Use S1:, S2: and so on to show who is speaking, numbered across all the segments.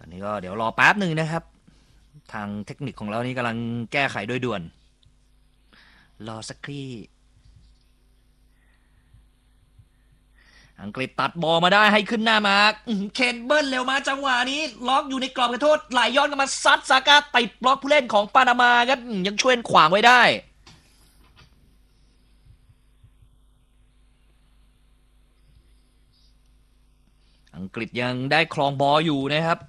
S1: อันนี้ก็เดี๋ยวรอแป๊บหนึ่งนะครับทางเทคนิคของเรานี่กำลังแก้ไขโดยด่วนรอสักครู่อังกฤษตัดบอลมาได้ให้ขึ้นหน้ามาเคนเบิลเร็วมาจังหวะนี้ล็อกอยู่ในกรอบกระโทษไหลย้อนกันมาซัดซาก้าติดบล็อกผู้เล่นของปานามาครับยังช่วยขวางไว้ได้อังกฤษยังได้ครองบอลอยู่นะครับ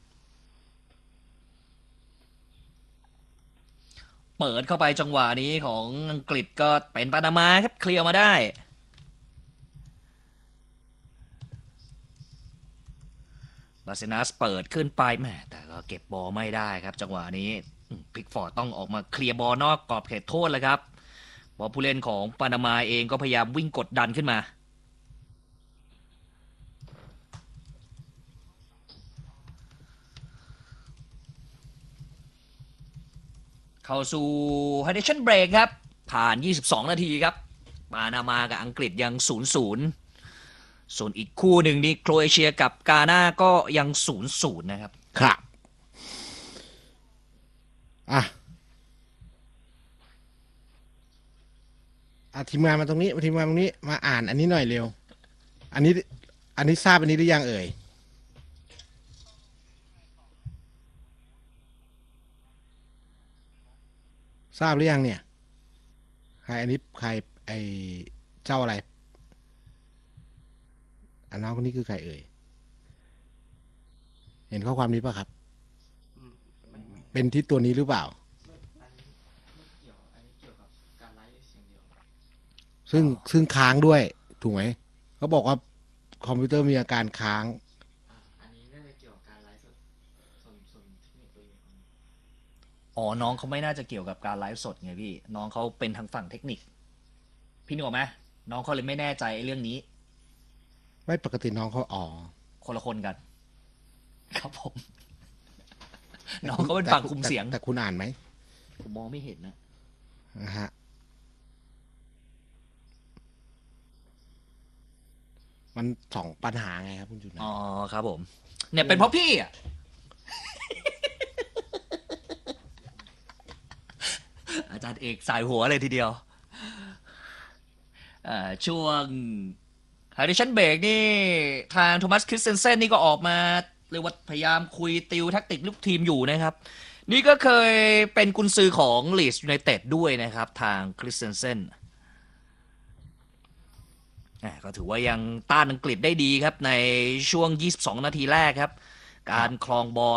S1: เปิดเข้าไปจังหวะนี้ของอังกฤษก็เป็นปานามาครับเคลียร์มาได้บาเซนัสเปิดขึ้นไปแม่แต่ก็เก็บบอลไม่ได้ครับจังหวะนี้พิกฟอร์ดต้องออกมาเคลียร์บอลนอกกรอบเขตโทษเลยครับเพราะผู้เล่นของปานามาเองก็พยายามวิ่งกดดันขึ้นมาเข้าสู่ไฮเดชั่นเบรกครับผ่าน22นาทีครับปานามากับอังกฤษยัง 0-0 ส่วนอีกคู่หนึ่งนี่โครเอเชียกับกาน่าก็ยัง 0-0 นะครับ
S2: ครับทีมงานมาตรงนี้ทีมงานตรงนี้มาอ่านอันนี้หน่อยเร็วอันนี้ทราบอันนี้หรือยังเอ่ยทราบหรือยังเนี่ยใครอันนี้ใครไอเจ้าอะไรอันน้องคนนี้คือใครเอ่ยเห็นข้อความนี้ป่ะครับเป็นที่ตัวนี้หรือเปล่าซึ่งค้างด้วยถูกไหมเขาบอกว่าคอมพิวเตอร์มีอาการค้าง
S3: อันนี้น่าจะเกี่ยวกับการไลฟ์สดส่วนเทคนิคตัวเอง
S1: อ๋อน้องเขาไม่น่าจะเกี่ยวกับการไลฟ์สดไงพี่น้องเขาเป็นทางฝั่งเทคนิคพี่นึกออกไหมน้องเขาเลยไม่แน่ใจเรื่องนี้
S2: ไม่ปกติน้องเขา
S1: คนละคนกันครับผมน้องเขาเป็นฝั่งคุมเสียง
S2: แต่คุณอ่านไหม
S1: ผมมองไม่เห็นนะ
S2: ฮะมันสองปัญหาไงครับคุณจุน
S1: อ๋อครับผมเนี่ยเป็นเพราะพี่อ่ะอาจารย์เอกสายหัวเลยทีเดียวช่วงไฮเดชั่นเบรกนี่ทางโทมัสคริสเซนเซนนี่ก็ออกมาเรียกว่าพยายามคุยติวแทคติกลูกทีมอยู่นะครับนี่ก็เคยเป็นกุนซือของลีดส์ยูไนเต็ดด้วยนะครับทางคริสเซนเซนก็ถือว่ายังต้านอังกฤษได้ดีครับในช่วง22นาทีแรกครับการครองบอล